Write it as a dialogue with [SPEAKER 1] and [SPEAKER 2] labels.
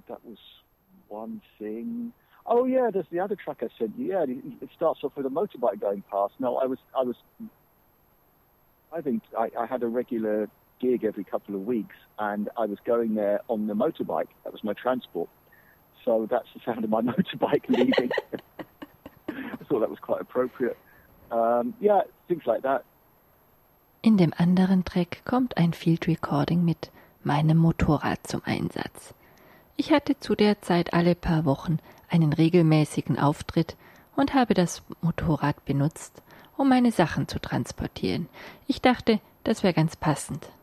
[SPEAKER 1] that was one thing. Oh yeah, there's the other track I sent you. Yeah, it starts off with a motorbike going past. No, I had a regular gig every couple of weeks, and I was going there on the motorbike. That was my transport. So that's the sound of my motorbike leaving. I thought that was quite appropriate. Yeah, things like that.
[SPEAKER 2] In dem anderen Track kommt ein Field Recording mit meinem Motorrad zum Einsatz. Ich hatte zu der Zeit alle paar Wochen einen regelmäßigen Auftritt und habe das Motorrad benutzt, um meine Sachen zu transportieren. Ich dachte, das wäre ganz passend.